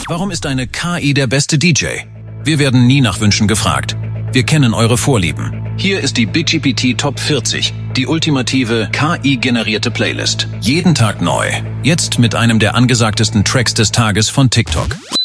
Warum ist eine KI der beste DJ? Wir werden nie nach Wünschen gefragt. Wir kennen eure Vorlieben. Hier ist die BigGPT Top 40, die ultimative KI-generierte Playlist. Jeden Tag neu. Jetzt mit einem der angesagtesten Tracks des Tages von TikTok.